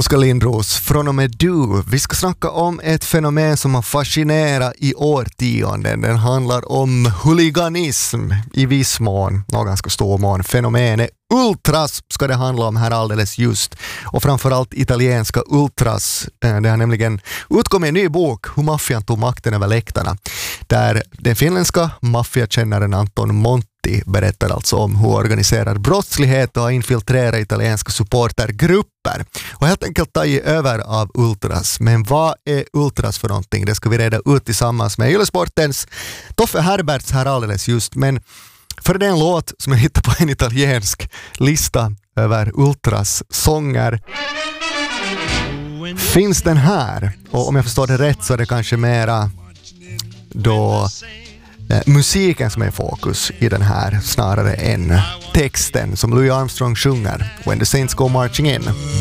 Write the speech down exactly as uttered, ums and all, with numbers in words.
Oskar Lindros, från och med du. Vi ska snacka om ett fenomen som har fascinerat i årtionden. Den handlar om huliganism i viss mån, någon ganska stor mån. Fenomenet ultras ska det handla om här alldeles just. Och framförallt italienska ultras. Det har nämligen utkommit en ny bok, Hur maffian tog makten över läktarna. Där den finländska maffiakännaren Anton Monti berättar alltså om hur organiserad brottslighet har infiltrerat italienska supportergrupper och helt enkelt tagit över av ultras. Men vad är ultras för någonting? Det ska vi reda ut tillsammans med Yle-sportens Toffe Herberts här alldeles just. Men för det är en låt som jag hittar på en italiensk lista över ultras sånger. Finns den här? Och om jag förstår det rätt så är det kanske mera då eh, musiken som är i fokus i den här snarare än texten som Louis Armstrong sjunger When the Saints Go Marching In.